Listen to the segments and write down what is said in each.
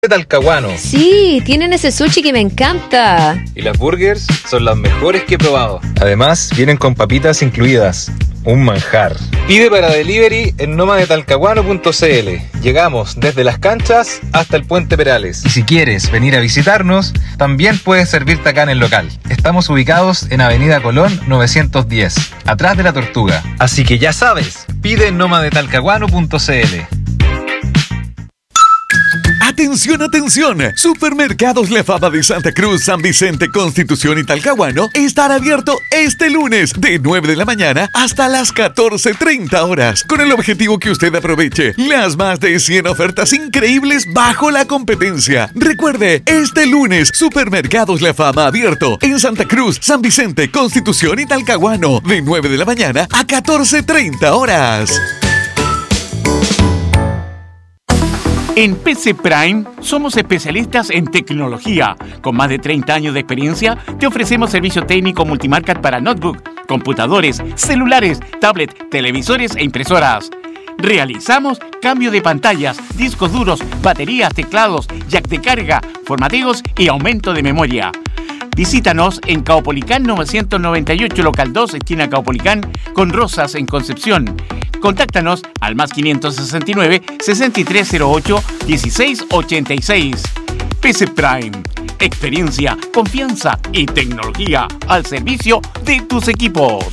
de Talcahuano. Sí, tienen ese sushi que me encanta. Y las burgers son las mejores que he probado. Además, vienen con papitas incluidas. Un manjar. Pide para delivery en nomadetalcahuano.cl. Llegamos desde las canchas hasta el Puente Perales. Y si quieres venir a visitarnos, también puedes servirte acá en el local. Estamos ubicados en Avenida Colón 910, atrás de la Tortuga. Así que ya sabes, pide en nomadetalcahuano.cl. ¡Atención, atención! Supermercados La Fama de Santa Cruz, San Vicente, Constitución y Talcahuano estará abierto este lunes de 9 de la mañana hasta las 14:30 horas, con el objetivo que usted aproveche las más de 100 ofertas increíbles bajo la competencia. Recuerde, este lunes Supermercados La Fama abierto en Santa Cruz, San Vicente, Constitución y Talcahuano de 9 de la mañana a 14:30 horas. En PC Prime somos especialistas en tecnología. Con más de 30 años de experiencia, te ofrecemos servicio técnico multimarca para notebook, computadores, celulares, tablet, televisores e impresoras. Realizamos cambio de pantallas, discos duros, baterías, teclados, jack de carga, formateos y aumento de memoria. Visítanos en Caupolicán 998, local 2, esquina Caupolicán, con Rosas en Concepción. Contáctanos al más 569 6308 1686. PC Prime. Experiencia, confianza y tecnología al servicio de tus equipos.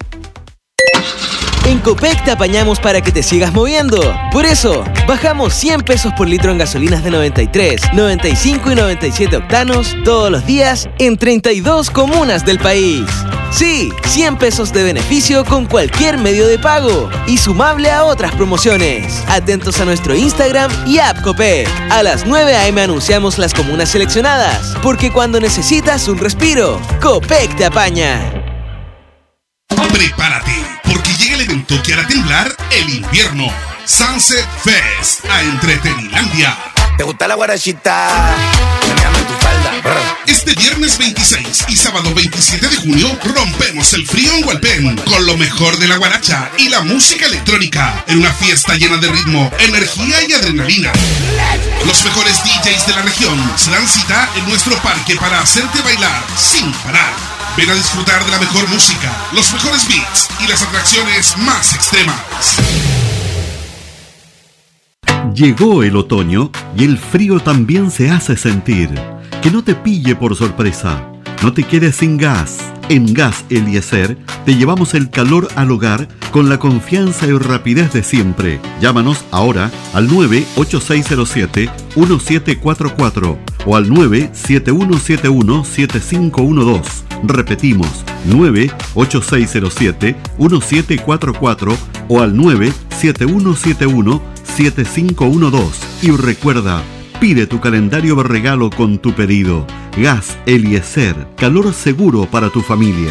En Copec te apañamos para que te sigas moviendo. Por eso, bajamos 100 pesos por litro en gasolinas de 93, 95 y 97 octanos todos los días en 32 comunas del país. Sí, 100 pesos de beneficio con cualquier medio de pago y sumable a otras promociones. Atentos a nuestro Instagram y app Copec. A las 9 a.m. anunciamos las comunas seleccionadas, porque cuando necesitas un respiro, Copec te apaña. Prepárate, porque llega el evento que hará temblar el invierno. Sunset Fest a Entretenilandia. ¿Te gusta la guarachita? Meneame tu falda. Este viernes 26 y sábado 27 de junio rompemos el frío en Hualpén con lo mejor de la guaracha y la música electrónica en una fiesta llena de ritmo, energía y adrenalina. Los mejores DJs de la región se dan cita en nuestro parque para hacerte bailar sin parar. Ven a disfrutar de la mejor música, los mejores beats y las atracciones más extremas. Llegó el otoño y el frío también se hace sentir. Que no te pille por sorpresa. No te quedes sin gas. En Gas Eliezer te llevamos el calor al hogar con la confianza y rapidez de siempre. Llámanos ahora al 98607-1744 o al 97171-7512. Repetimos, 98607-1744 o al 97171-7512. Y recuerda, pide tu calendario de regalo con tu pedido. Gas Eliezer, calor seguro para tu familia.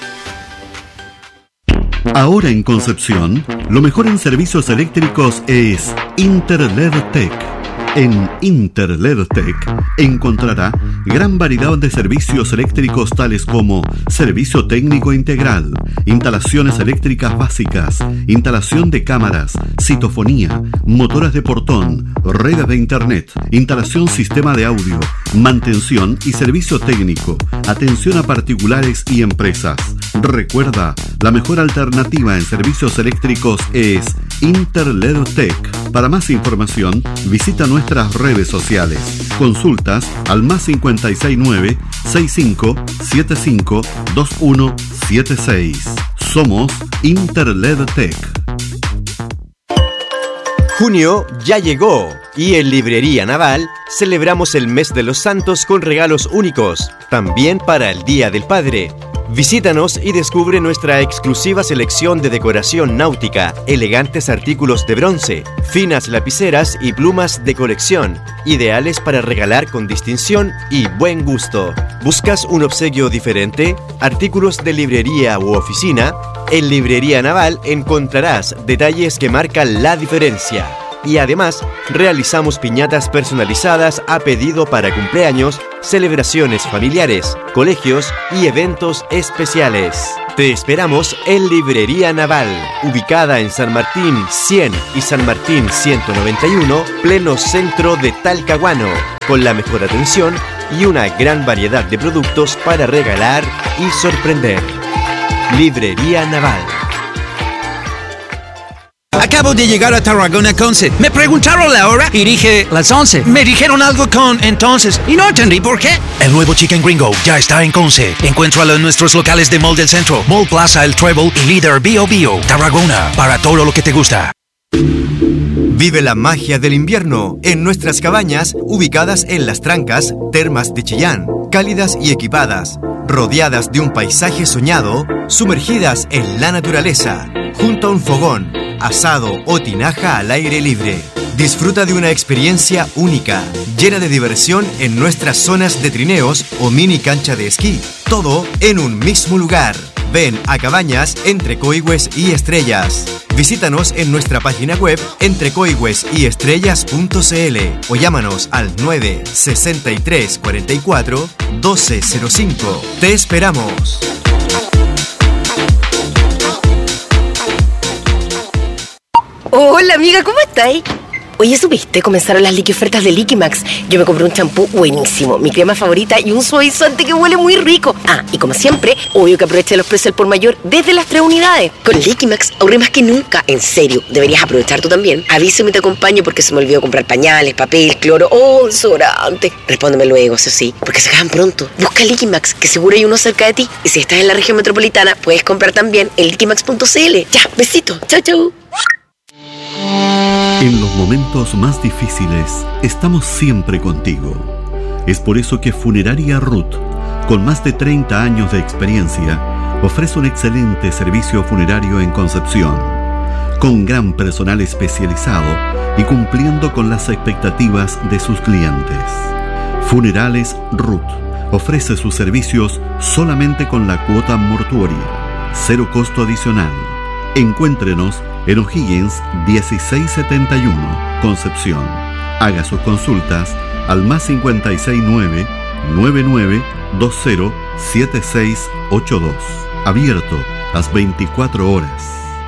Ahora en Concepción, lo mejor en servicios eléctricos es Interledtech. En Interledtech encontrará gran variedad de servicios eléctricos tales como servicio técnico integral, instalaciones eléctricas básicas, instalación de cámaras, citofonía, motores de portón, redes de internet, instalación sistema de audio, mantención y servicio técnico, atención a particulares y empresas. Recuerda, la mejor alternativa en servicios eléctricos es Interledtech. Para más información, visita nuestras redes sociales. Consultas al más 569-6575-2176. Somos Interledtech. Junio ya llegó y en Librería Naval celebramos el mes de los santos con regalos únicos, también para el Día del Padre. Visítanos y descubre nuestra exclusiva selección de decoración náutica, elegantes artículos de bronce, finas lapiceras y plumas de colección, ideales para regalar con distinción y buen gusto. ¿Buscas un obsequio diferente? ¿Artículos de librería u oficina? En Librería Naval encontrarás detalles que marcan la diferencia. Y además, realizamos piñatas personalizadas a pedido para cumpleaños, celebraciones familiares, colegios y eventos especiales. Te esperamos en Librería Naval, ubicada en San Martín 100 y San Martín 191, pleno centro de Talcahuano, con la mejor atención y una gran variedad de productos para regalar y sorprender. Librería Naval. Acabo de llegar a Tarragona Conce. Me preguntaron la hora y dije las 11. Me dijeron algo con entonces y no entendí por qué. El nuevo Chicken Gringo ya está en Conce. Encuéntralo en nuestros locales de Mall del Centro, Mall Plaza El Trébol y Líder Bio Bio. Tarragona, para todo lo que te gusta. Vive la magia del invierno en nuestras cabañas ubicadas en Las Trancas, Termas de Chillán, cálidas y equipadas, rodeadas de un paisaje soñado, sumergidas en la naturaleza, junto a un fogón, asado o tinaja al aire libre. Disfruta de una experiencia única, llena de diversión en nuestras zonas de trineos o mini cancha de esquí, todo en un mismo lugar. Ven a Cabañas Entre Coigües y Estrellas. Visítanos en nuestra página web entrecoigüesestrellas.cl o llámanos al 963 44 1205. ¡Te esperamos! Hola amiga, ¿cómo estáis? Oye, ¿supiste? Comenzaron las ofertas de Liquimax. Yo me compré un champú buenísimo, mi crema favorita y un suavizante que huele muy rico. Ah, y como siempre, obvio que aproveché los precios al por mayor desde las 3 unidades. Con Liquimax ahorré más que nunca. En serio, deberías aprovechar tú también. Avísame y te acompaño porque se me olvidó comprar pañales, papel, cloro o desodorante. Respóndeme luego, eso sí, porque se acaban pronto. Busca Liquimax, que seguro hay uno cerca de ti. Y si estás en la región metropolitana, puedes comprar también en liquimax.cl. Ya, besito. Chau, chau. En los momentos más difíciles, estamos siempre contigo. Es por eso que Funeraria Ruth, con más de 30 años de experiencia, ofrece un excelente servicio funerario en Concepción, con gran personal especializado y cumpliendo con las expectativas de sus clientes. Funerales Ruth ofrece sus servicios solamente con la cuota mortuoria, 0 costo adicional. Encuéntrenos en O'Higgins 1671, Concepción. Haga sus consultas al más 569 9920 7682. Abierto las 24 horas.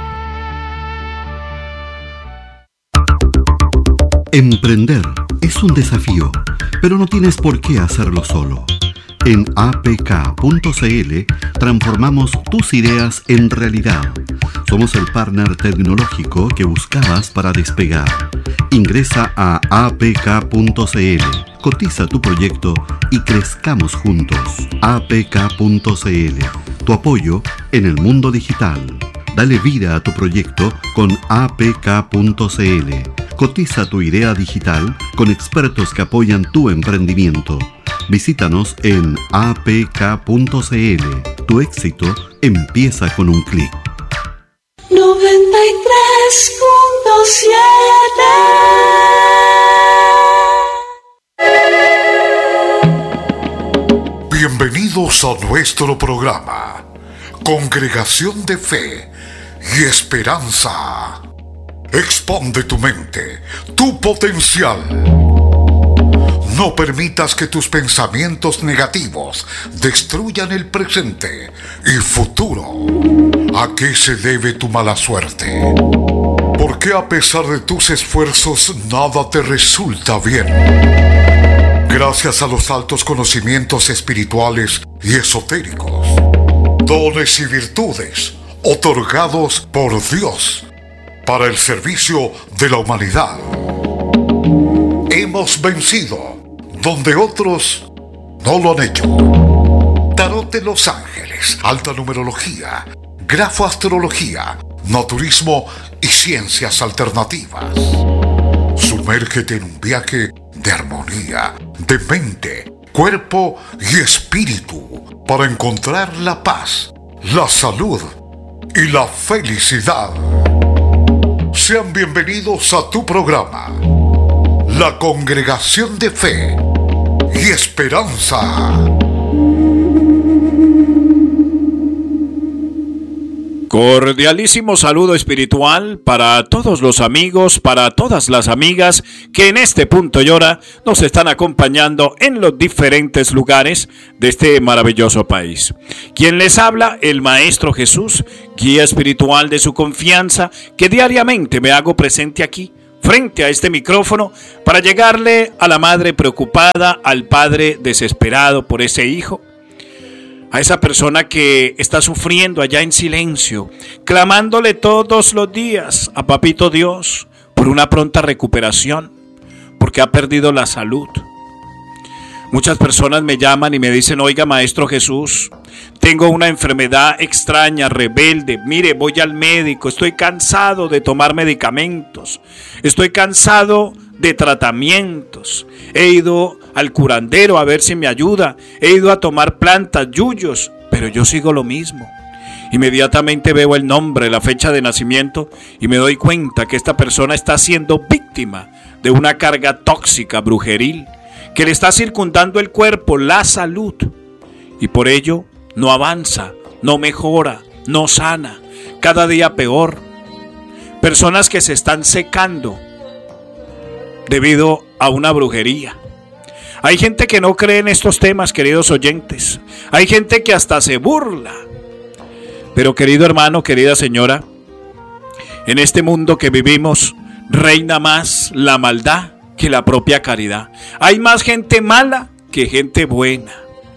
Emprender es un desafío, pero no tienes por qué hacerlo solo. En apk.cl transformamos tus ideas en realidad. Somos el partner tecnológico que buscabas para despegar. Ingresa a apk.cl, cotiza tu proyecto y crezcamos juntos. apk.cl, tu apoyo en el mundo digital. Dale vida a tu proyecto con apk.cl. Cotiza tu idea digital con expertos que apoyan tu emprendimiento. Visítanos en apk.cl. Tu éxito empieza con un clic. 93.7. Bienvenidos a nuestro programa, Congregación de Fe y Esperanza. Expande tu mente, tu potencial. No permitas que tus pensamientos negativos destruyan el presente y futuro. ¿A qué se debe tu mala suerte? ¿Por qué a pesar de tus esfuerzos nada te resulta bien? Gracias a los altos conocimientos espirituales y esotéricos, dones y virtudes otorgados por Dios para el servicio de la humanidad, hemos vencido donde otros no lo han hecho. Tarot de los Ángeles, alta numerología, grafoastrología, naturismo y ciencias alternativas. Sumérgete en un viaje de armonía, de mente, cuerpo y espíritu para encontrar la paz, la salud y la felicidad. Sean bienvenidos a tu programa, La Congregación de Fe y Esperanza. Cordialísimo saludo espiritual para todos los amigos, para todas las amigas que en este punto y hora nos están acompañando en los diferentes lugares de este maravilloso país. Quien les habla, el Maestro Jesús, guía espiritual de su confianza, que diariamente me hago presente aquí, frente a este micrófono, para llegarle a la madre preocupada, al padre desesperado por ese hijo, a esa persona que está sufriendo allá en silencio, clamándole todos los días a Papito Dios por una pronta recuperación, porque ha perdido la salud. Muchas personas me llaman y me dicen: oiga, Maestro Jesús, tengo una enfermedad extraña, rebelde, mire, voy al médico, estoy cansado de tomar medicamentos, estoy cansado de tratamientos, he ido al curandero a ver si me ayuda, he ido a tomar plantas, yuyos, pero yo sigo lo mismo. Inmediatamente veo el nombre, la fecha de nacimiento y me doy cuenta que esta persona está siendo víctima de una carga tóxica, brujeril, que le está circundando el cuerpo, la salud, y por ello no avanza, no mejora, no sana, cada día peor. Personas que se están secando debido a una brujería. Hay gente que no cree en estos temas, queridos oyentes. Hay gente que hasta se burla. Pero querido hermano, querida señora, en este mundo que vivimos reina más la maldad que la propia caridad. Hay más gente mala que gente buena.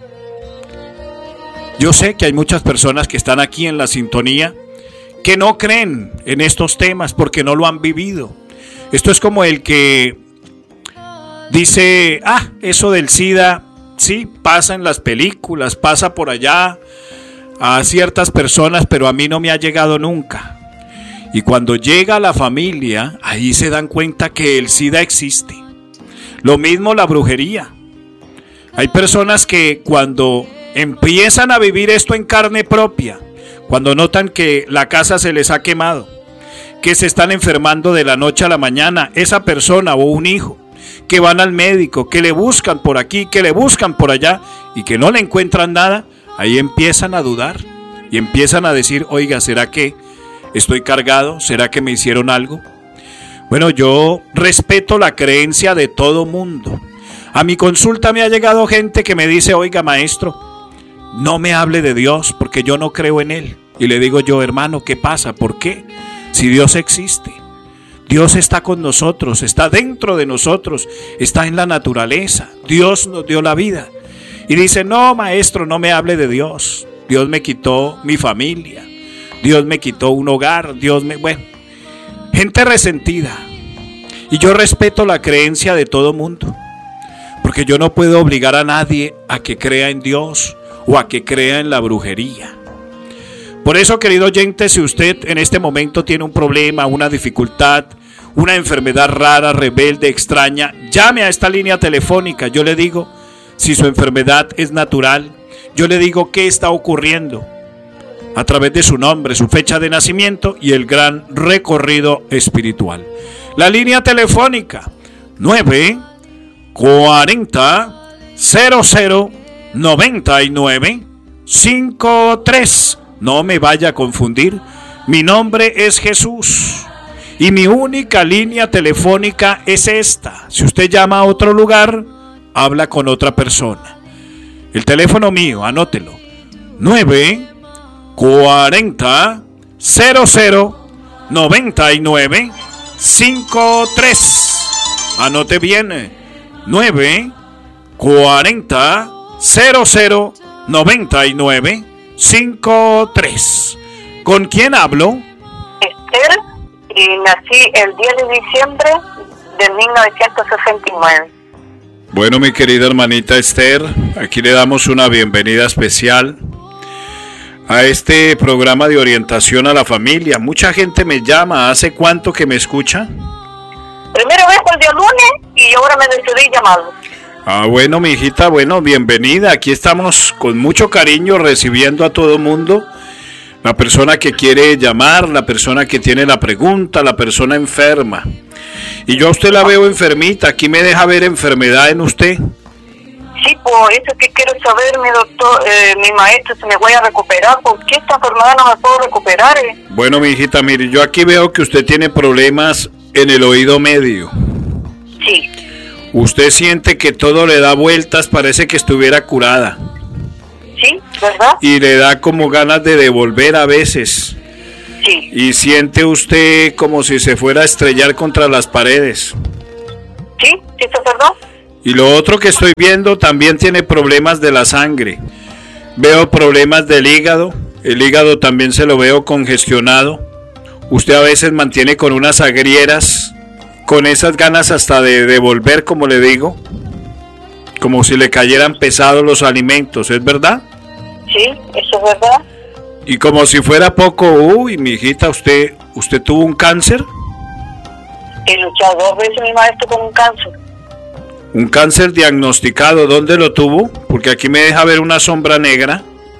Yo sé que hay muchas personas que están aquí en la sintonía que no creen en estos temas porque no lo han vivido. Esto es como el que dice: eso del SIDA, sí, pasa en las películas, pasa por allá a ciertas personas, pero a mí no me ha llegado nunca. Y cuando llega a la familia, ahí se dan cuenta que el SIDA existe. Lo mismo la brujería. Hay personas que cuando empiezan a vivir esto en carne propia, cuando notan que la casa se les ha quemado, que se están enfermando de la noche a la mañana, esa persona o un hijo, que van al médico, que le buscan por aquí, que le buscan por allá y que no le encuentran nada, ahí empiezan a dudar y empiezan a decir: oiga, ¿será que estoy cargado? ¿Será que me hicieron algo? Bueno, yo respeto la creencia de todo mundo. A mi consulta me ha llegado gente que me dice: oiga, maestro, no me hable de Dios porque yo no creo en Él. Y le digo yo: hermano, ¿qué pasa? ¿Por qué? Si Dios existe. Dios está con nosotros, está dentro de nosotros, está en la naturaleza. Dios nos dio la vida. Y dice: no, maestro, no me hable de Dios. Dios me quitó mi familia. Dios me quitó un hogar. Bueno, gente resentida. Y yo respeto la creencia de todo mundo, porque yo no puedo obligar a nadie a que crea en Dios o a que crea en la brujería. Por eso, querido oyente, si usted en este momento tiene un problema, una dificultad, una enfermedad rara, rebelde, extraña, llame a esta línea telefónica. Yo le digo si su enfermedad es natural. Yo le digo qué está ocurriendo a través de su nombre, su fecha de nacimiento y el gran recorrido espiritual. La línea telefónica 940 00 99 53. No me vaya a confundir. Mi nombre es Jesús y mi única línea telefónica es esta. Si usted llama a otro lugar, habla con otra persona. El teléfono mío, anótelo: 940 00 99 53. Anote bien: 940 00 99 53. ¿Con quién hablo? Esther, y nací el 10 de diciembre de 1969. Bueno, mi querida hermanita Esther, aquí le damos una bienvenida especial a este programa de orientación a la familia. Mucha gente me llama. ¿Hace cuánto que me escucha? Primera vez el día lunes y ahora me decidí llamarlo. Bueno, mi hijita, bueno, bienvenida. Aquí estamos con mucho cariño recibiendo a todo mundo. La persona que quiere llamar, la persona que tiene la pregunta, la persona enferma. Y yo a usted la veo enfermita. Aquí me deja ver enfermedad en usted. Sí, pues eso que quiero saber, mi doctor, mi maestro, si me voy a recuperar. ¿Por qué esta enfermedad no me puedo recuperar? Bueno, mi hijita, mire, yo aquí veo que usted tiene problemas en el oído medio. Sí. Usted siente que todo le da vueltas, parece que estuviera curada. Sí, ¿verdad? Y le da como ganas de devolver a veces. Sí. Y siente usted como si se fuera a estrellar contra las paredes. Sí, ¿eso es verdad? Y lo otro que estoy viendo, también tiene problemas de la sangre. Veo problemas del hígado. El hígado también se lo veo congestionado. Usted a veces mantiene con unas agrieras, con esas ganas hasta de devolver, como le digo. Como si le cayeran pesados los alimentos, ¿es verdad? Sí, eso es verdad. Y como si fuera poco, uy, mi hijita, ¿usted tuvo un cáncer? He luchado 2 veces, mi maestro, con un cáncer. ¿Un cáncer diagnosticado? ¿Dónde lo tuvo? Porque aquí me deja ver una sombra negra.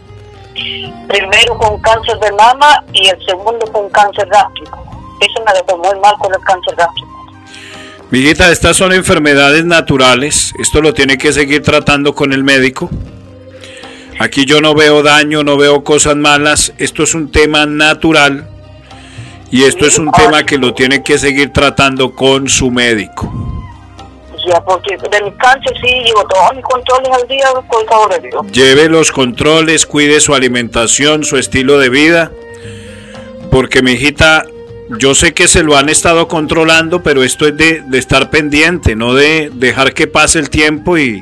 Primero con cáncer de mama y el segundo con cáncer gástrico. Eso me dejó muy mal con el cáncer gástrico. Mijita, estas son enfermedades naturales. Esto lo tiene que seguir tratando con el médico. Aquí yo no veo daño, no veo cosas malas. Esto es un tema natural. Y esto es un tema que lo tiene que seguir tratando con su médico. Ya, porque de mi cáncer sí llevo todos mis controles al día, por favor de Dios. Lleve los controles, cuide su alimentación, su estilo de vida. Porque, mijita, yo sé que se lo han estado controlando, pero esto es de estar pendiente, no de dejar que pase el tiempo y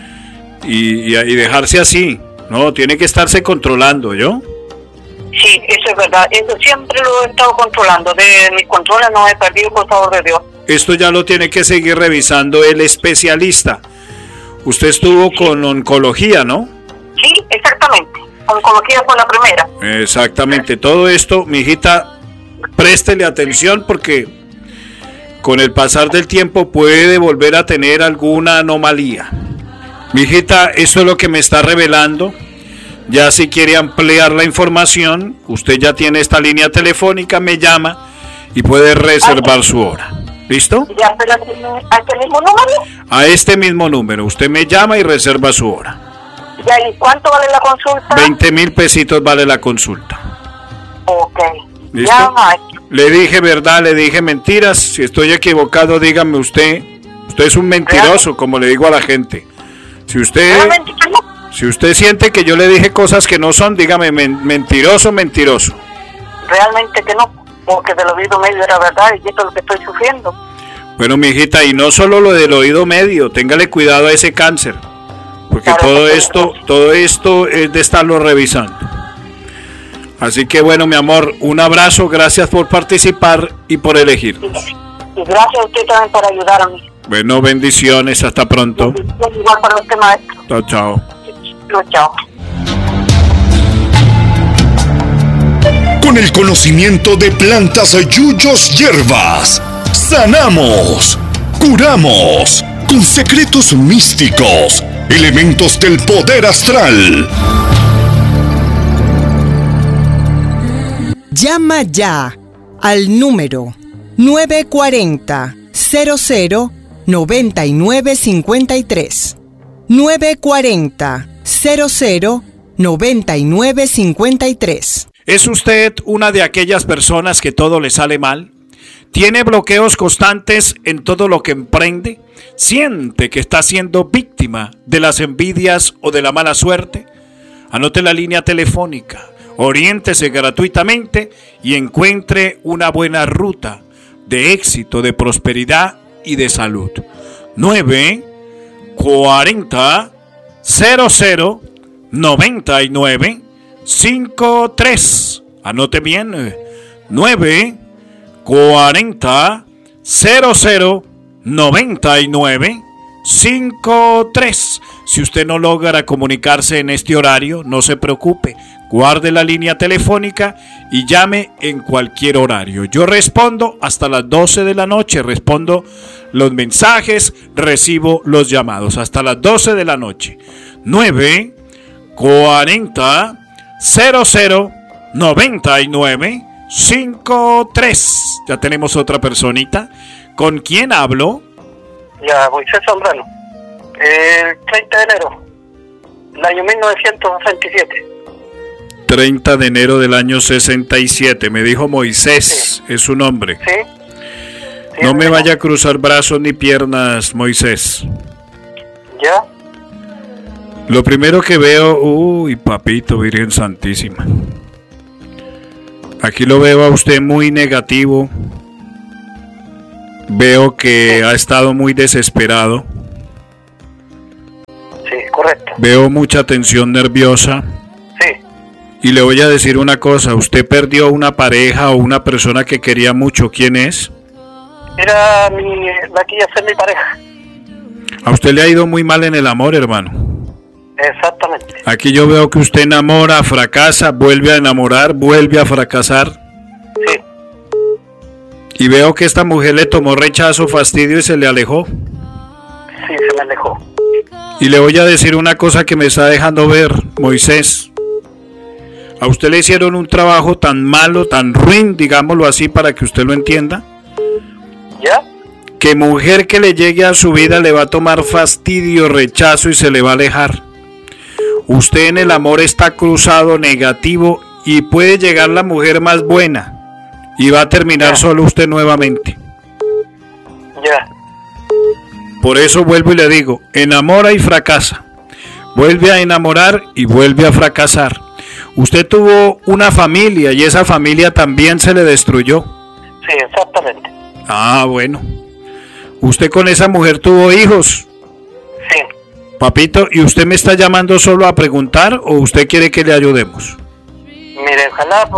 dejarse así. No, tiene que estarse controlando, ¿yo? Sí, eso es verdad. Eso siempre lo he estado controlando. De mis controles no he perdido, por favor de Dios. Esto ya lo tiene que seguir revisando el especialista. Usted estuvo con oncología, ¿no? Sí, exactamente. Oncología fue la primera. Exactamente. Todo esto, mi hijita, préstele atención porque con el pasar del tiempo puede volver a tener alguna anomalía. Mi hijita, esto es lo que me está revelando. Ya si quiere ampliar la información, usted ya tiene esta línea telefónica, me llama y puede reservar su hora. ¿Listo? Ya, pero ¿a este mismo número? A este mismo número. Usted me llama y reserva su hora. Ya, ¿y cuánto vale la consulta? 20,000 pesitos vale la consulta. Ok. ¿Listo? Ya, maestro. Le dije verdad, le dije mentiras. Si estoy equivocado, dígame usted. Usted es un mentiroso, como le digo a la gente. Si usted siente que yo le dije cosas que no son, dígame mentiroso. Realmente que no, porque del oído medio era verdad y esto es lo que estoy sufriendo. Bueno, mi hijita, y no solo lo del oído medio, téngale cuidado a ese cáncer, porque todo esto es de estarlo revisando. Así que bueno, mi amor, un abrazo, gracias por participar y por elegirnos. Y gracias a usted también por ayudarme. Bueno, bendiciones, hasta pronto. Igual para usted, maestro. Chao, chao. Chao. Con el conocimiento de plantas, yuyos, hierbas, sanamos, curamos, con secretos místicos, elementos del poder astral. Llama ya al número 940 00 9953. 940 00 9953. ¿Es usted una de aquellas personas que todo le sale mal? ¿Tiene bloqueos constantes en todo lo que emprende? ¿Siente que está siendo víctima de las envidias o de la mala suerte? Anote la línea telefónica, oriéntese gratuitamente y encuentre una buena ruta de éxito, de prosperidad y de salud. 940 00 99 53. Anote bien. 940 00 99 53. Si usted no logra comunicarse en este horario, no se preocupe. Guarde la línea telefónica y llame en cualquier horario. Yo respondo hasta las 12 de la noche. Respondo los mensajes, recibo los llamados hasta las 12 de la noche. 940 00 99 53. Ya tenemos otra personita. ¿Con quién hablo? Ya, Moisés Zambrano. 30 de enero del año 1967. 30 de enero del año 67. Me dijo Moisés, es su nombre. Sí. No me vaya a cruzar brazos ni piernas, Moisés. ¿Ya? Lo primero que veo, uy, papito, Virgen Santísima. Aquí lo veo a usted muy negativo. Veo que ha estado muy desesperado. Sí, correcto. Veo mucha tensión nerviosa. Sí. Y le voy a decir una cosa, usted perdió una pareja o una persona que quería mucho, ¿quién es? Era la que iba a ser mi pareja. A usted le ha ido muy mal en el amor, hermano. Exactamente. Aquí yo veo que usted enamora, fracasa, vuelve a enamorar, vuelve a fracasar. Sí. Y veo que esta mujer le tomó rechazo, fastidio y se le alejó. Sí, se me alejó. Y le voy a decir una cosa que me está dejando ver, Moisés. A usted le hicieron un trabajo tan malo, tan ruin, digámoslo así, para que usted lo entienda. ¿Ya? Que mujer que le llegue a su vida le va a tomar fastidio, rechazo y se le va a alejar. Usted en el amor está cruzado, negativo, y puede llegar la mujer más buena y va a terminar solo usted nuevamente. Ya. Por eso vuelvo y le digo, enamora y fracasa. Vuelve a enamorar y vuelve a fracasar. Usted tuvo una familia y esa familia también se le destruyó. Sí, exactamente. Ah, bueno. ¿Usted con esa mujer tuvo hijos? Sí. Papito, ¿y usted me está llamando solo a preguntar o usted quiere que le ayudemos? Mire, ojalá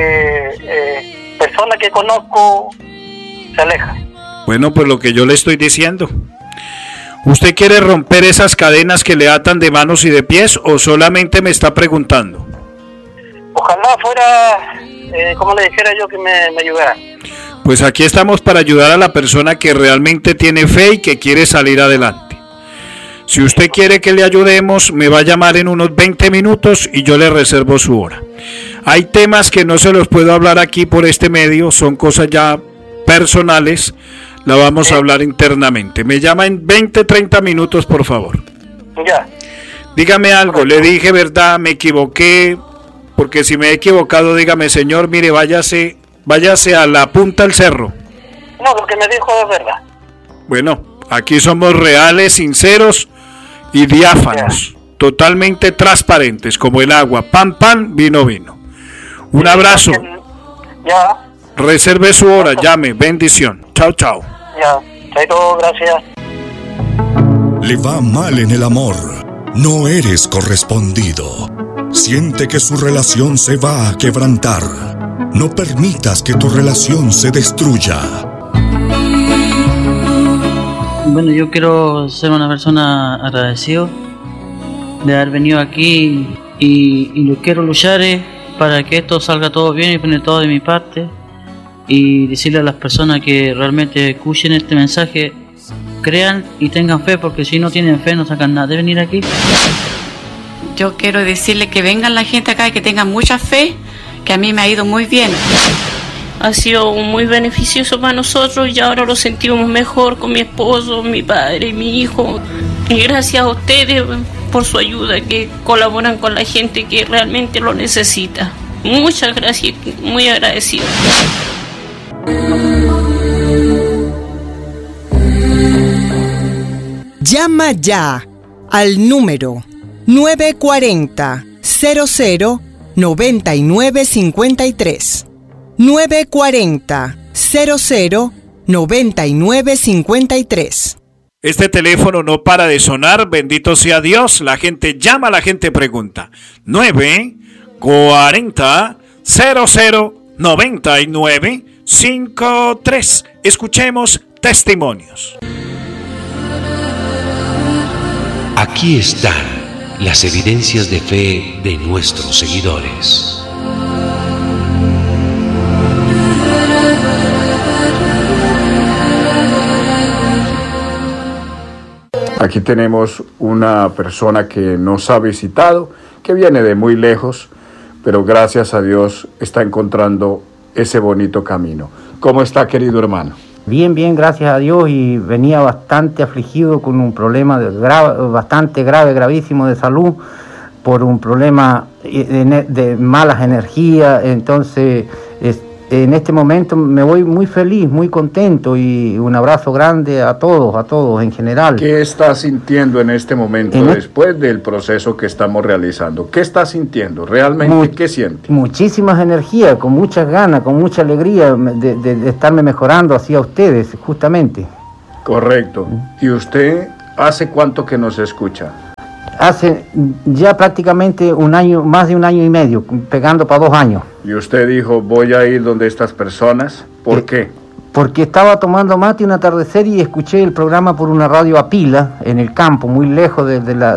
porque persona que conozco se aleja. Bueno, pues lo que yo le estoy diciendo. ¿Usted quiere romper esas cadenas que le atan de manos y de pies o solamente me está preguntando? Ojalá fuera, como le dijera yo, que me ayudara. Pues aquí estamos para ayudar a la persona que realmente tiene fe y que quiere salir adelante. Si usted quiere que le ayudemos, me va a llamar en unos 20 minutos y yo le reservo su hora. Hay temas que no se los puedo hablar aquí por este medio, son cosas ya personales, la vamos a hablar internamente. Me llama en 20, 30 minutos, por favor. Ya. Dígame algo, le dije verdad, me equivoqué, porque si me he equivocado, dígame, señor, mire, váyase a la punta del cerro. No, lo que me dijo es verdad. Bueno, aquí somos reales, sinceros y diáfanos, totalmente transparentes, como el agua, pan, pan, vino, vino. Un abrazo. Ya. Reserve su hora, llame, bendición. Chao, chao. Ya, chaito, gracias. Le va mal en el amor. No eres correspondido. Siente que su relación se va a quebrantar. No permitas que tu relación se destruya. Bueno, yo quiero ser una persona agradecido de haber venido aquí y lo quiero luchar para que esto salga todo bien y poner todo de mi parte y decirle a las personas que realmente escuchen este mensaje, crean y tengan fe, porque si no tienen fe no sacan nada de venir aquí. Yo quiero decirle que vengan la gente acá y que tengan mucha fe, que a mí me ha ido muy bien. Ha sido muy beneficioso para nosotros y ahora lo sentimos mejor con mi esposo, mi padre y mi hijo. Y gracias a ustedes por su ayuda, que colaboran con la gente que realmente lo necesita. Muchas gracias, muy agradecido. Llama ya al número 940 00 9953. 940 00 9953. Este teléfono no para de sonar, bendito sea Dios. La gente llama, la gente pregunta. 940 00 9953. Escuchemos testimonios. Aquí están las evidencias de fe de nuestros seguidores. Aquí tenemos una persona que nos ha visitado, que viene de muy lejos, pero gracias a Dios está encontrando ese bonito camino. ¿Cómo está, querido hermano? Bien, gracias a Dios, y venía bastante afligido con un problema bastante grave, gravísimo de salud, por un problema de malas energías. Entonces, en este momento me voy muy feliz, muy contento, y un abrazo grande a todos en general. ¿Qué estás sintiendo en este momento después del proceso que estamos realizando? ¿Qué estás sintiendo? ¿Realmente qué sientes? Muchísimas energías, con muchas ganas, con mucha alegría de estarme mejorando hacia ustedes, justamente. Correcto. ¿Y usted hace cuánto que nos escucha? Hace ya prácticamente un año, más de un año y medio, pegando para 2 años. Y usted dijo, voy a ir donde estas personas. ¿Por qué? Porque estaba tomando mate un atardecer y escuché el programa por una radio a pila en el campo, muy lejos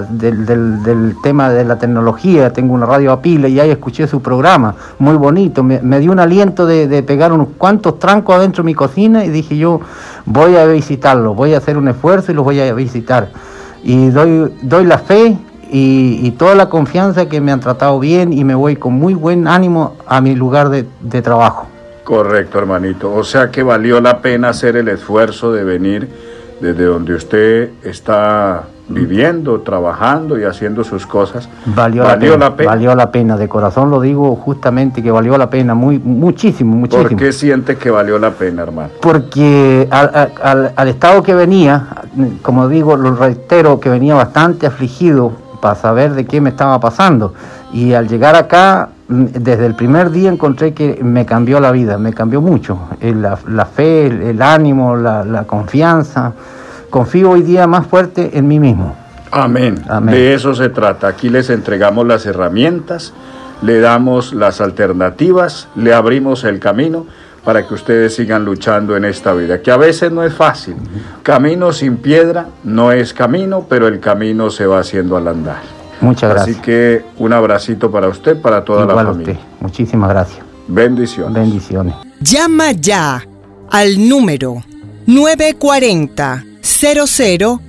del tema de la tecnología. Tengo una radio a pila y ahí escuché su programa, muy bonito. Me dio un aliento de pegar unos cuantos trancos adentro de mi cocina, y dije yo, voy a visitarlo, voy a hacer un esfuerzo y los voy a visitar. Y doy la fe y toda la confianza que me han tratado bien, y me voy con muy buen ánimo a mi lugar de trabajo. Correcto, hermanito. O sea que valió la pena hacer el esfuerzo de venir desde donde usted está viviendo, trabajando y haciendo sus cosas. Valió la pena. Valió la pena, de corazón lo digo, justamente que valió la pena, muchísimo. ¿Por qué siente que valió la pena, hermano? Porque al estado que venía, como digo, lo reitero, que venía bastante afligido para saber de qué me estaba pasando, y al llegar acá, desde el primer día encontré que me cambió la vida, me cambió mucho, la fe, el ánimo, la confianza. Confío hoy día más fuerte en mí mismo. Amén. De eso se trata. Aquí les entregamos las herramientas, le damos las alternativas, le abrimos el camino para que ustedes sigan luchando en esta vida, que a veces no es fácil. Camino sin piedra no es camino, pero el camino se va haciendo al andar. Muchas gracias. Así que un abracito para usted, para toda la familia. Usted. Muchísimas gracias. Bendiciones. Llama ya al número 940 00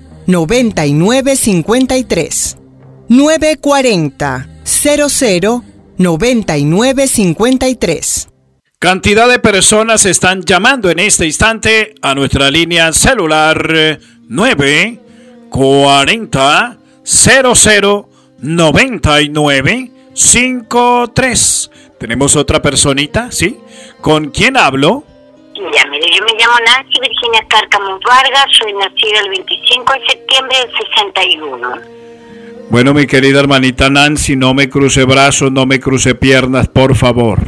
9953. 940 00 9953. Cantidad de personas están llamando en este instante a nuestra línea celular 940 00 9953. Tenemos otra personita, ¿sí? ¿Con quién hablo? Ya, mire, yo me llamo Nancy Virginia Cárcamo Vargas, soy nacida el 25 de septiembre del 61. Bueno, mi querida hermanita Nancy, no me cruce brazos, no me cruce piernas, por favor.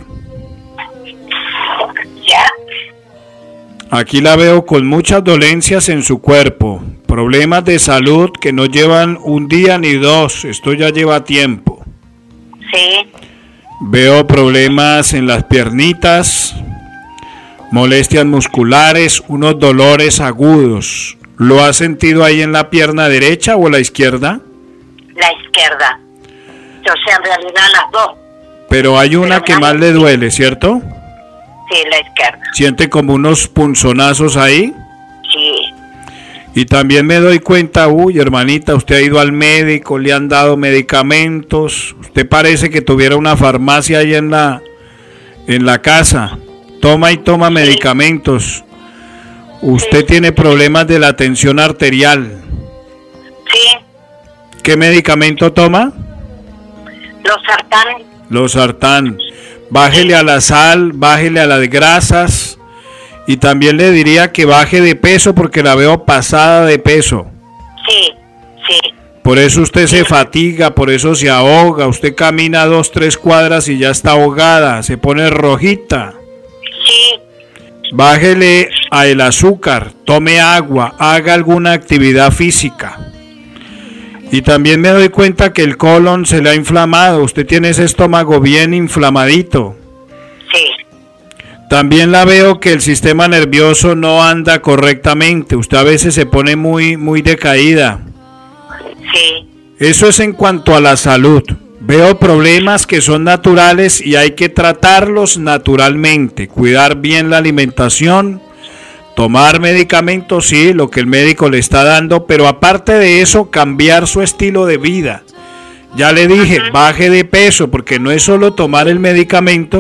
¿Ya? Aquí la veo con muchas dolencias en su cuerpo, problemas de salud que no llevan un día ni dos, esto ya lleva tiempo. Sí. Veo problemas en las piernitas, molestias musculares, unos dolores agudos. ¿Lo ha sentido ahí en la pierna derecha o la izquierda? La izquierda. O sea, en realidad las dos. Pero hay una que más le duele, ¿cierto? Sí, la izquierda. ¿Siente como unos punzonazos ahí? Sí. Y también me doy cuenta, hermanita, usted ha ido al médico, le han dado medicamentos. Usted parece que tuviera una farmacia ahí en la casa. Toma y toma medicamentos. Usted tiene problemas de la tensión arterial. Sí. ¿Qué medicamento toma? Losartán. Losartán. Bájele a la sal, bájele a las grasas. Y también le diría que baje de peso porque la veo pasada de peso. Sí. Por eso usted se fatiga, por eso se ahoga. Usted camina 2-3 cuadras y ya está ahogada, se pone rojita. Sí. Bájele a el azúcar, tome agua, haga alguna actividad física. Y también me doy cuenta que el colon se le ha inflamado. Usted tiene ese estómago bien inflamadito. Sí. También la veo que el sistema nervioso no anda correctamente. Usted a veces se pone muy decaída. Sí. Eso es en cuanto a la salud. Veo problemas que son naturales y hay que tratarlos naturalmente. Cuidar bien la alimentación, tomar medicamentos, sí, lo que el médico le está dando, pero aparte de eso, cambiar su estilo de vida. Ya le dije, baje de peso, porque no es solo tomar el medicamento,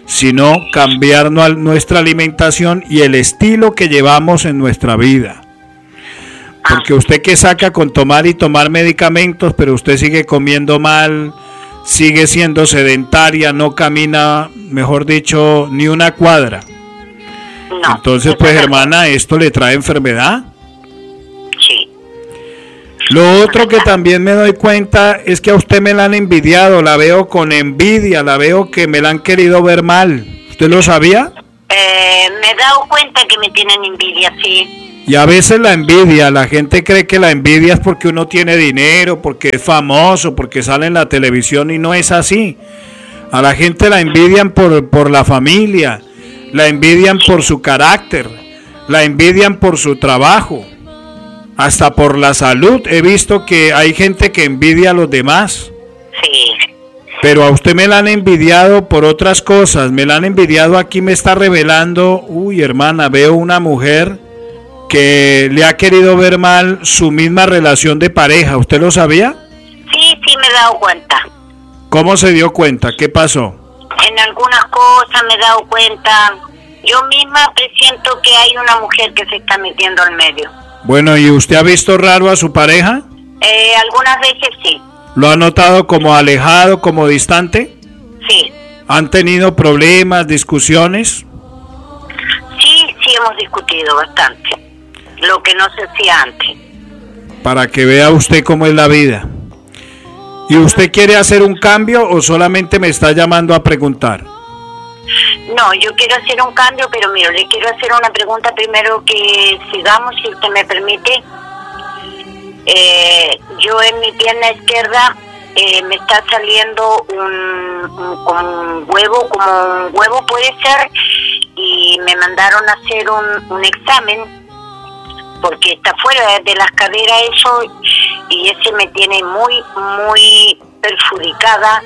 sino cambiar nuestra alimentación y el estilo que llevamos en nuestra vida. Porque usted que saca con tomar y tomar medicamentos, pero usted sigue comiendo mal, sigue siendo sedentaria, no camina, mejor dicho, ni una cuadra. No, entonces, pues, hermana, ¿esto le trae enfermedad? Sí. Lo otro que también me doy cuenta es que a usted me la han envidiado, la veo con envidia, la veo que me la han querido ver mal. ¿Usted lo sabía? Me he dado cuenta que me tienen envidia, sí. Y a veces la envidia, la gente cree que la envidia es porque uno tiene dinero, porque es famoso, porque sale en la televisión, y no es así. A la gente la envidian por la familia, la envidian por su carácter, la envidian por su trabajo, hasta por la salud. He visto que hay gente que envidia a los demás. Sí. Pero a usted me la han envidiado por otras cosas, me la han envidiado aquí, me está revelando, uy, hermana, veo una mujer que le ha querido ver mal su misma relación de pareja. ¿Usted lo sabía? Sí, me he dado cuenta. ¿Cómo se dio cuenta? ¿Qué pasó? En algunas cosas me he dado cuenta. Yo misma presiento que hay una mujer que se está metiendo al medio. Bueno, ¿y usted ha visto raro a su pareja? Algunas veces sí. ¿Lo ha notado como alejado, como distante? Sí. ¿Han tenido problemas, discusiones? Sí, hemos discutido bastante. Lo que no se hacía antes. Para que vea usted cómo es la vida. ¿Y usted quiere hacer un cambio o solamente me está llamando a preguntar? No, yo quiero hacer un cambio, pero mire, le quiero hacer una pregunta primero que sigamos, si usted me permite. Yo en mi pierna izquierda me está saliendo un huevo puede ser, y me mandaron a hacer un examen porque está fuera de las caderas eso, y ese me tiene muy perjudicada,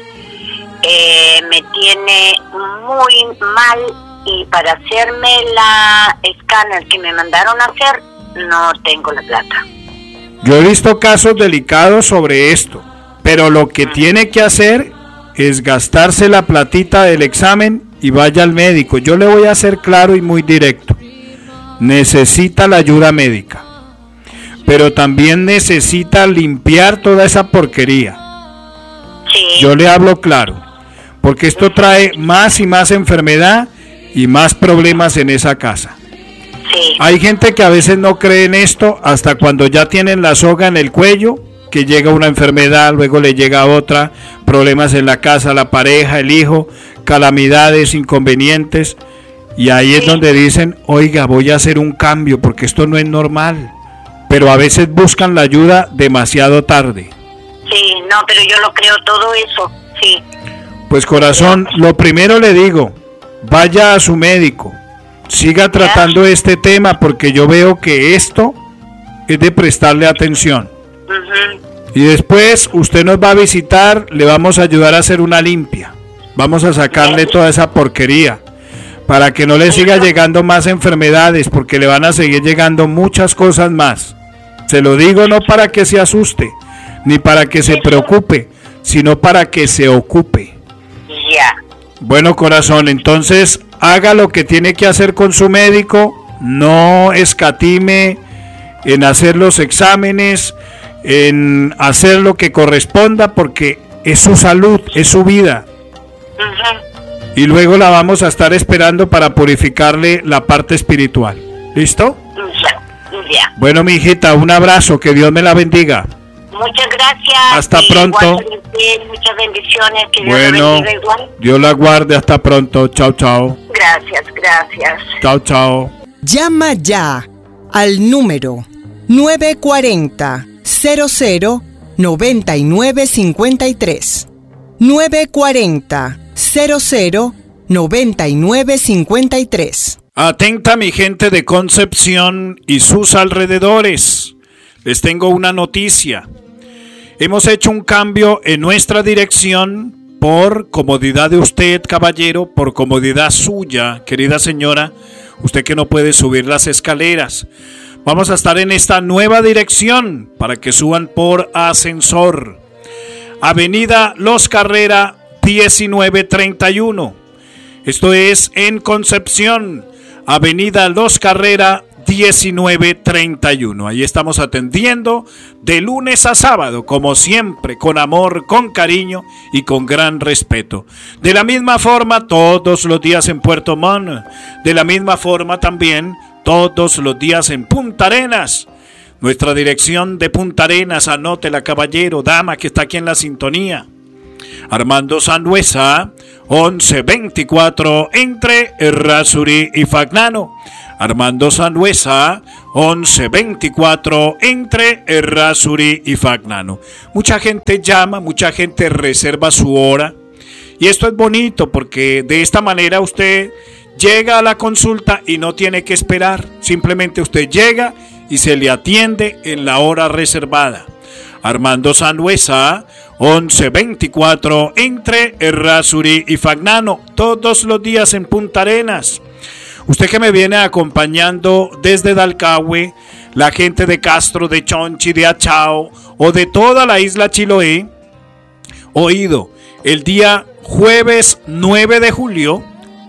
me tiene muy mal, y para hacerme la escáner que me mandaron a hacer no tengo la plata. Yo he visto casos delicados sobre esto, pero lo que tiene que hacer es gastarse la platita del examen y vaya al médico. Yo le voy a ser claro y muy directo. Necesita la ayuda médica, pero también necesita limpiar toda esa porquería. Sí. Yo le hablo claro, porque esto trae más y más enfermedad y más problemas en esa casa. Sí. Hay gente que a veces no cree en esto hasta cuando ya tienen la soga en el cuello, que llega una enfermedad, luego le llega otra, problemas en la casa, la pareja, el hijo, calamidades, inconvenientes. Y ahí es donde dicen, oiga, voy a hacer un cambio porque esto no es normal. Pero a veces buscan la ayuda demasiado tarde. Sí, no, pero yo lo creo todo eso, sí. Pues corazón, lo primero le digo, vaya a su médico, siga tratando este tema porque yo veo que esto es de prestarle atención. Y después usted nos va a visitar, le vamos a ayudar a hacer una limpia. Vamos a sacarle toda esa porquería, para que no le siga llegando más enfermedades, porque le van a seguir llegando muchas cosas más. Se lo digo no para que se asuste, ni para que se preocupe, sino para que se ocupe. Ya. Bueno, corazón, entonces haga lo que tiene que hacer con su médico, no escatime en hacer los exámenes, en hacer lo que corresponda, porque es su salud, es su vida. Y luego la vamos a estar esperando para purificarle la parte espiritual. ¿Listo? Ya. Bueno, mi hijita, un abrazo, que Dios me la bendiga. Muchas gracias. Hasta pronto. Muchas bendiciones. Que Dios bueno, la bendiga igual. Dios la guarde. Hasta pronto. Chao, chao. Gracias. Chao, chao. Llama ya al número 940 00 9953. 940 00 9953. Atenta mi gente de Concepción y sus alrededores. Les tengo una noticia. Hemos hecho un cambio en nuestra dirección por comodidad de usted, caballero, por comodidad suya, querida señora, usted que no puede subir las escaleras. Vamos a estar en esta nueva dirección para que suban por ascensor. Avenida Los Carrera 1931. Esto es en Concepción, Avenida Los Carrera 1931. Ahí estamos atendiendo de lunes a sábado, como siempre, con amor, con cariño y con gran respeto. De la misma forma, todos los días en Puerto Montt. De la misma forma también, todos los días en Punta Arenas. Nuestra dirección de Punta Arenas, anótela, caballero, dama que está aquí en la sintonía. Armando Sanhuesa, 1124 entre Errázuri y Fagnano. Armando Sanhuesa, 1124 entre Errázuri y Fagnano. Mucha gente llama, mucha gente reserva su hora. Y esto es bonito porque de esta manera usted llega a la consulta y no tiene que esperar. Simplemente usted llega y se le atiende en la hora reservada. Armando Sanhuesa, 1124 entre Errázuri y Fagnano, todos los días en Punta Arenas. Usted que me viene acompañando desde Dalcahue, la gente de Castro, de Chonchi, de Achao o de toda la isla Chiloé, oído, el día jueves 9 de julio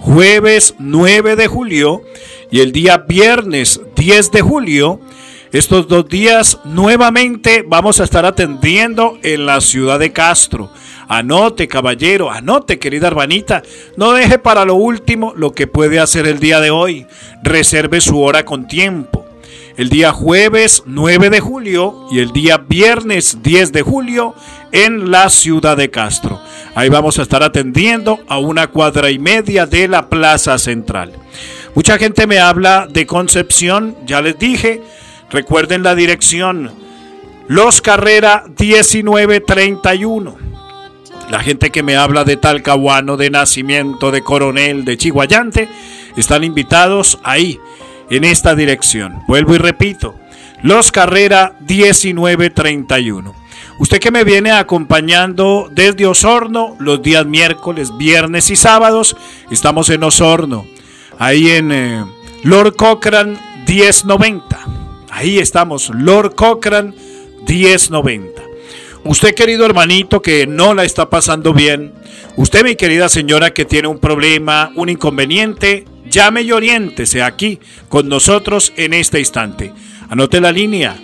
y el día viernes 10 de julio, estos 2 días nuevamente vamos a estar atendiendo en la ciudad de Castro. Anote, caballero, anote, querida hermanita, no deje para lo último lo que puede hacer el día de hoy. Reserve su hora con tiempo. El día jueves 9 de julio y el día viernes 10 de julio en la ciudad de Castro. Ahí vamos a estar atendiendo a 1,5 cuadras de la Plaza Central. Mucha gente me habla de Concepción, ya les dije. Recuerden la dirección, Los Carrera 1931. La gente que me habla de Talcahuano, de Nacimiento, de Coronel, de Chiguayante, están invitados ahí, en esta dirección. Vuelvo y repito, Los Carrera 1931. Usted que me viene acompañando desde Osorno, los días miércoles, viernes y sábados, estamos en Osorno, ahí en Lord Cochrane 1090. Ahí estamos, Lord Cochrane 1090. Usted, querido hermanito, que no la está pasando bien. Usted, mi querida señora, que tiene un problema, un inconveniente, llame y oriéntese aquí con nosotros en este instante. Anote la línea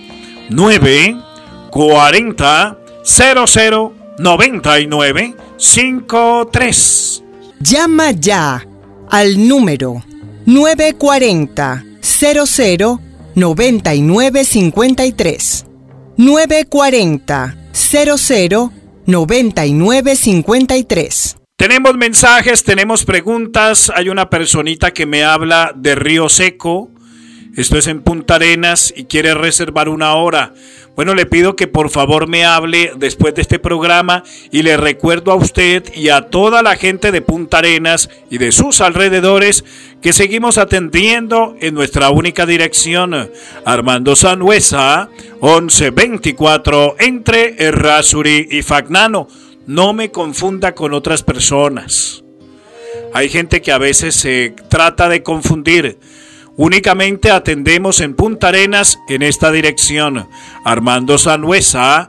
940 00 99 53. Llama ya al número 940 00 9953. 940 00 9953. Tenemos mensajes, tenemos preguntas. Hay una personita que me habla de Río Seco. Esto es en Punta Arenas y quiere reservar una hora. Bueno, le pido que por favor me hable después de este programa y le recuerdo a usted y a toda la gente de Punta Arenas y de sus alrededores que seguimos atendiendo en nuestra única dirección, Armando Sanhuesa, 1124 entre Errázuri y Fagnano. No me confunda con otras personas. Hay gente que a veces se trata de confundir. Únicamente atendemos en Punta Arenas en esta dirección, Armando Sanhuesa,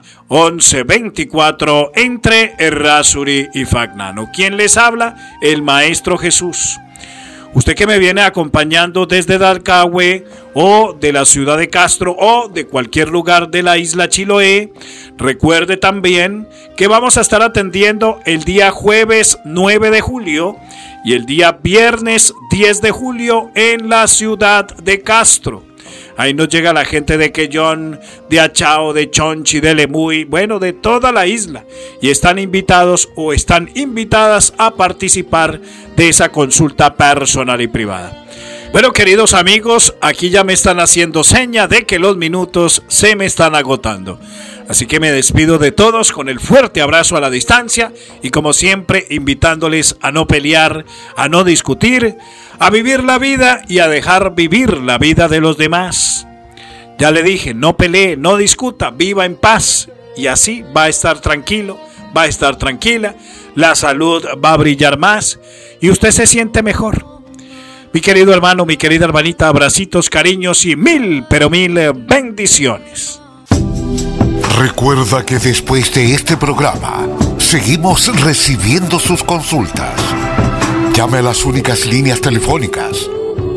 1124 entre Errázuri y Fagnano. ¿Quién les habla? El Maestro Jesús. Usted que me viene acompañando desde Dalcahue o de la ciudad de Castro o de cualquier lugar de la isla Chiloé, recuerde también que vamos a estar atendiendo el día jueves 9 de julio y el día viernes 10 de julio en la ciudad de Castro. Ahí nos llega la gente de Quellón, de Achao, de Chonchi, de Lemuy, bueno, de toda la isla. Y están invitados o están invitadas a participar de esa consulta personal y privada. Bueno, queridos amigos, aquí ya me están haciendo seña de que los minutos se me están agotando. Así que me despido de todos con el fuerte abrazo a la distancia y como siempre invitándoles a no pelear, a no discutir, a vivir la vida y a dejar vivir la vida de los demás. Ya le dije, no pelee, no discuta, viva en paz y así va a estar tranquilo, va a estar tranquila, la salud va a brillar más y usted se siente mejor. Mi querido hermano, mi querida hermanita, abracitos, cariños y mil, pero mil bendiciones. Recuerda que después de este programa seguimos recibiendo sus consultas. Llame a las únicas líneas telefónicas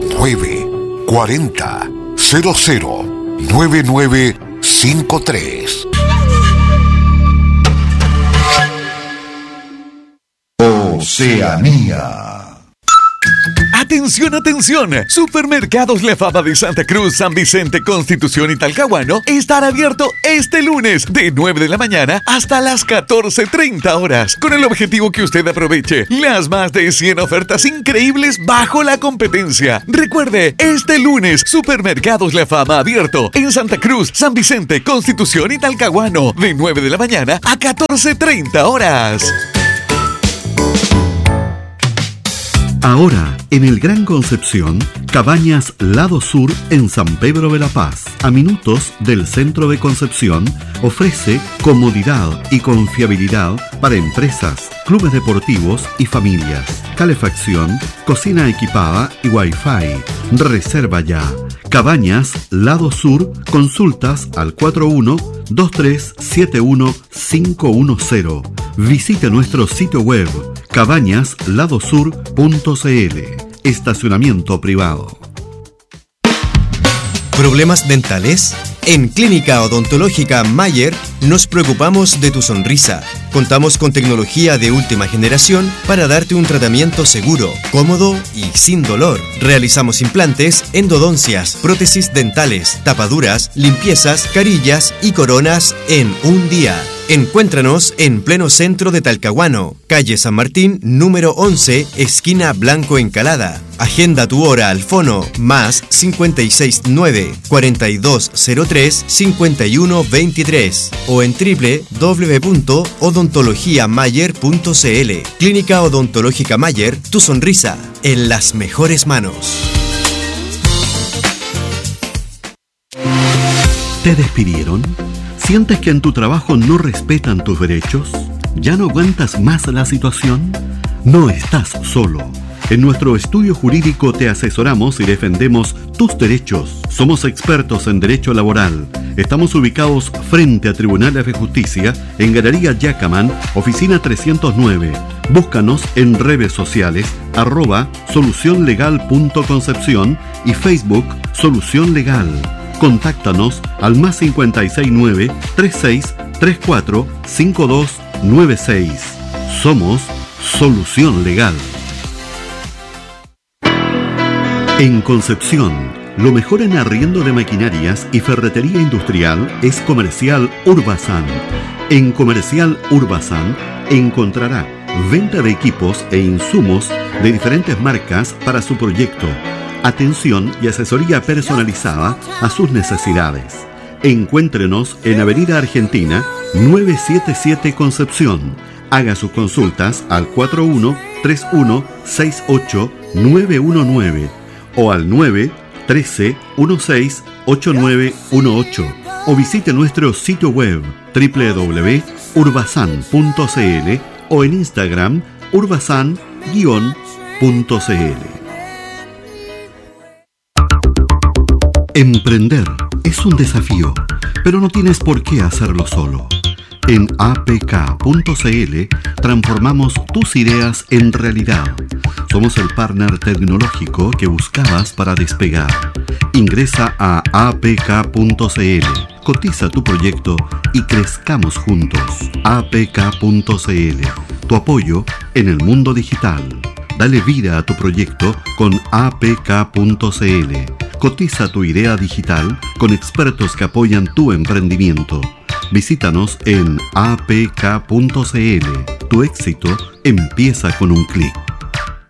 940 00 9953. Oceanía. Atención, atención. Supermercados La Fama de Santa Cruz, San Vicente, Constitución y Talcahuano estará abierto este lunes de 9 de la mañana hasta las 14:30 horas, con el objetivo que usted aproveche las más de 100 ofertas increíbles bajo la competencia. Recuerde, este lunes Supermercados La Fama abierto en Santa Cruz, San Vicente, Constitución y Talcahuano de 9 de la mañana a 14:30 horas. Ahora, en el Gran Concepción, Cabañas Lado Sur en San Pedro de la Paz, a minutos del centro de Concepción, ofrece comodidad y confiabilidad para empresas, clubes deportivos y familias. Calefacción, cocina equipada y Wi-Fi. Reserva ya. Cabañas Lado Sur, consultas al 41-2371-510. Visite nuestro sitio web cabañasladosur.cl. Estacionamiento privado. ¿Problemas dentales? En Clínica Odontológica Mayer nos preocupamos de tu sonrisa. Contamos con tecnología de última generación para darte un tratamiento seguro, cómodo y sin dolor. Realizamos implantes, endodoncias, prótesis dentales, tapaduras, limpiezas, carillas y coronas en un día. Encuéntranos en pleno centro de Talcahuano, calle San Martín, número 11, esquina Blanco Encalada. Agenda tu hora al fono más 569-4203-5123 o en www.odontologiamayer.cl. Clínica Odontológica Mayer, tu sonrisa en las mejores manos. ¿Te despidieron? ¿Sientes que en tu trabajo no respetan tus derechos? ¿Ya no aguantas más la situación? No estás solo. En nuestro estudio jurídico te asesoramos y defendemos tus derechos. Somos expertos en derecho laboral. Estamos ubicados frente a Tribunales de Justicia en Galería Yacaman, oficina 309. Búscanos en redes sociales @solucionlegal.concepción y Facebook Solución Legal. Contáctanos al más 569 3634 5296. Somos Solución Legal. En Concepción, lo mejor en arriendo de maquinarias y ferretería industrial es Comercial Urbasan. En Comercial Urbasan encontrará venta de equipos e insumos de diferentes marcas para su proyecto, atención y asesoría personalizada a sus necesidades. Encuéntrenos en Avenida Argentina 977 Concepción. Haga sus consultas al 41-3168-919 o al 913-168918 o visite nuestro sitio web www.urbasan.cl o en Instagram urbasan_cl. Emprender es un desafío, pero no tienes por qué hacerlo solo. En apk.cl transformamos tus ideas en realidad. Somos el partner tecnológico que buscabas para despegar. Ingresa a apk.cl, cotiza tu proyecto y crezcamos juntos. apk.cl, tu apoyo en el mundo digital. Dale vida a tu proyecto con apk.cl. Cotiza tu idea digital con expertos que apoyan tu emprendimiento. Visítanos en apk.cl. Tu éxito empieza con un clic.